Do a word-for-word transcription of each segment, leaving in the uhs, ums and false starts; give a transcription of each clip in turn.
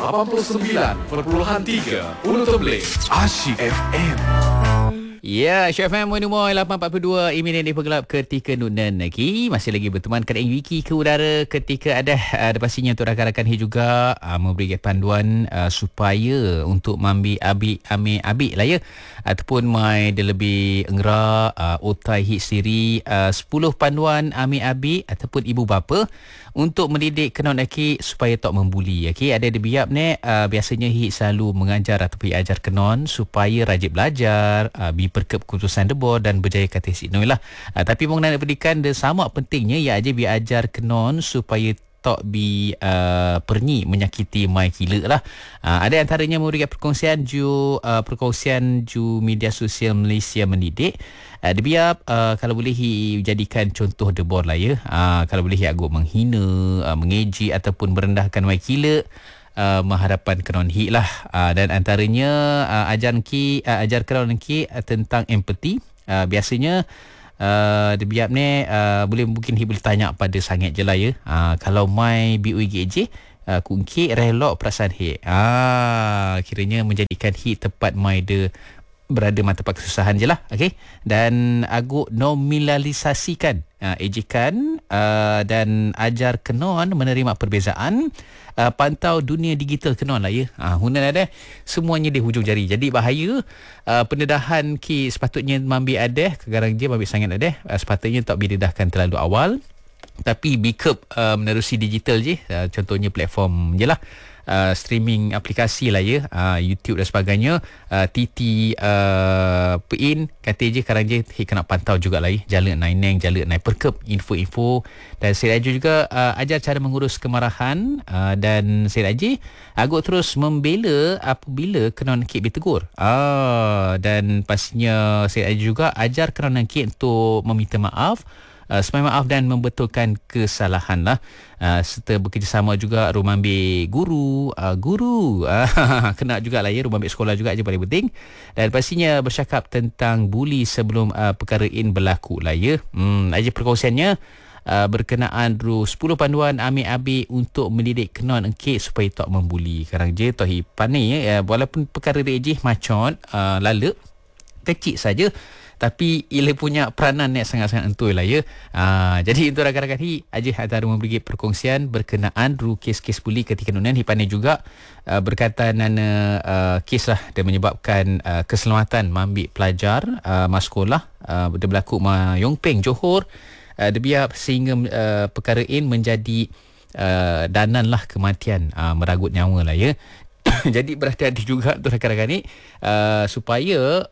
lapan puluh sembilan perpuluhan tiga Untuk Blink Asyik F M. Ya, Syaf M Moin Umoy lapan empat puluh dua Imin di Penggelap ketika Nunan lagi masih lagi bertemankan Eng Wiki ke udara ketika ada ada pastinya untuk rakan-rakan hi juga uh, memberi panduan uh, supaya untuk mambi abi ame abi lah ya ataupun mai dia lebih engera uh, otai hi sendiri uh, sepuluh panduan ame abi ataupun ibu bapa untuk mendidik kenon aki supaya tak membuli. Okey, ada di biap ni uh, biasanya hi selalu mengajar ataupun ajar kenon supaya rajin belajar, uh, bi perkep keputusan debor dan berjaya kata sinoi lah. Uh, tapi mengenai pendidikan dia sama pentingnya ya aja bi ajar kenon supaya tak bi uh, perni menyakiti mai kila lah. Uh, ada antaranya memberikan perkongsian ju uh, perkongsian ju media sosial Malaysia mendidik. Uh, dia biar uh, kalau boleh hi jadikan contoh debor lah ya. Uh, kalau boleh hi agak menghina, uh, mengeji ataupun merendahkan mai kila uh, menghadapan kenon hi lah. Uh, dan antaranya uh, ajar ki uh, ajar kenon ki uh, tentang empati. Uh, biasanya Uh, dia biap ni uh, boleh mungkin hi boleh tanya pada sangat je lah ya. Uh, kalau mai B U G J uh, kungki relok perasaan hi. Ah, kiranya menjadikan hi tepat mai de berada mata pak kesusahan je lah. Okey. Dan agak nominalisasikan uh, ejekan uh, dan ajar kenon menerima perbezaan. Uh, pantau dunia digital kenon lah ya. Ah, hunan ada semuanya di hujung jari. Jadi bahaya uh, pendedahan ki sepatutnya mambi ada, kegarang dia mambi sangat ada. Uh, sepatutnya tak bidedahkan terlalu awal. Tapi bikep uh, menerusi digital je. Uh, contohnya platform je lah. Uh, streaming aplikasi lah ya, uh, YouTube dan sebagainya. uh, T T uh, Pein kata je sekarang je hi kena pantau jugalah ya, jala naik neng jala naik perkep info-info. Dan saya Raja juga uh, ajar cara mengurus kemarahan. uh, dan saya Raja agak terus membela apabila kenon kek ditegur. uh, dan pastinya saya Raja juga ajar kenon kek untuk meminta maaf, Uh, semai maaf dan membetulkan kesalahan lah. Uh, serta bekerjasama juga rumah ambil guru uh, guru uh, kena juga lah ya, rumah ambil sekolah juga aja paling penting. Dan pastinya bercakap tentang buli sebelum uh, perkara in berlaku lah ya. Hmm, aja perkongsiannya uh, berkenaan ru sepuluh panduan ambil abi untuk mendidik kenon engkit supaya tak membuli. Sekarang je tohi pandai ya, uh, walaupun perkara dia je macam uh, lala kecil saja, tapi ia punya peranan yang sangat-sangat entui lah ya. Aa, jadi untuk rakan-rakan hi aja antara memberi perkongsian berkenaan ru kes-kes buli ketika nunan hi pandai juga uh, berkaitan dengan uh, kes lah dan menyebabkan uh, keselamatan mambi pelajar uh, mas sekolah uh, dia berlaku ma Yongpeng Johor. Uh, dia biar sehingga uh, perkara in menjadi uh, danan lah kematian uh, meragut nyawa lah ya. Jadi berhati-hati juga untuk rakan-rakan ni uh, supaya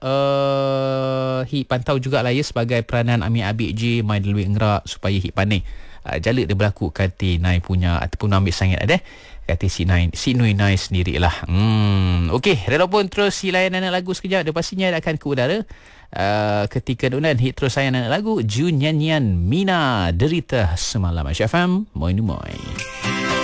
uh, hi pantau jugalah ya sebagai peranan ambil abik je mai lebih engerak supaya hi pandai uh, jala dia berlaku kata nai punya ataupun ambil sangat ada kata si nai si nui nai sendirilah. Hmm, okey, rela pun terus si layan anak lagu sekejap, dia pastinya akan ke udara. Uh, ketika nunan hit terus sayang anak lagu Ju nyanyian Mina Derita Semalam. Syaf M Moin Moin.